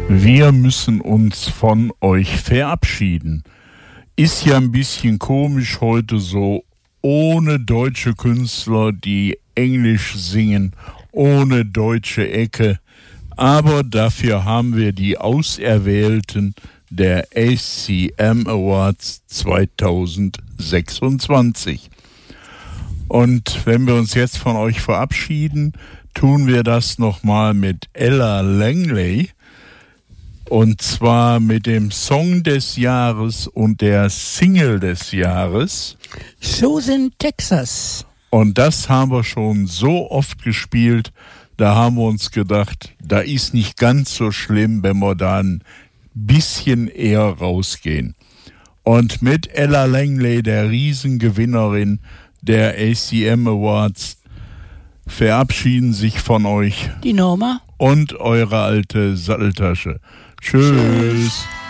Wir müssen uns von euch verabschieden. Ist ja ein bisschen komisch heute so, ohne deutsche Künstler, die Englisch singen, ohne deutsche Ecke. Aber dafür haben wir die Auserwählten der ACM Awards 2026. Und wenn wir uns jetzt von euch verabschieden, tun wir das nochmal mit Ella Langley. Und zwar mit dem Song des Jahres und der Single des Jahres. Shows in Texas. Und das haben wir schon so oft gespielt, da haben wir uns gedacht, da ist nicht ganz so schlimm, wenn wir da ein bisschen eher rausgehen. Und mit Ella Langley, der Riesengewinnerin der ACM Awards, verabschieden sich von euch die Norma und eure alte Satteltasche. Tschüss.